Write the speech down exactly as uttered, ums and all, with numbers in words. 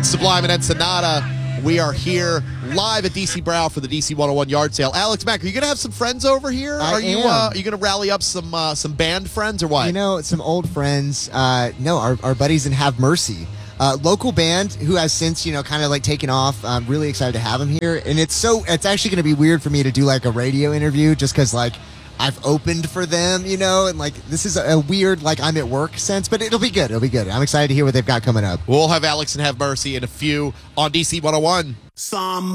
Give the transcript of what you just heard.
It's Sublime and Ensenada. We are here live at D C Brow for the D C one oh one yard sale. Alex Mack, are you going to have some friends over here? I are you am. uh, are you going to rally up some uh, some band friends or what? You know, some old friends. Uh, no, our, our buddies in Have Mercy. Uh, local band who has since, you know, kind of like taken off. I'm really excited to have them here. And it's so, it's actually going to be weird for me to do like a radio interview just because like I've opened for them, you know, and like this is a, a weird, like I'm at work sense, but it'll be good. It'll be good. I'm excited to hear what they've got coming up. We'll have Alex and Have Mercy in a few on D C one oh one. Some